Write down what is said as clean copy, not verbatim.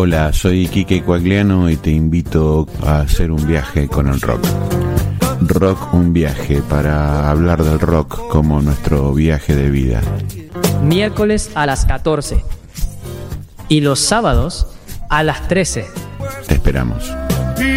Hola, soy Quique Coagliano y te invito a hacer un viaje con el rock. Rock, un viaje para hablar del rock como nuestro viaje de vida. Miércoles a las 14 y los sábados a las 13. Te esperamos.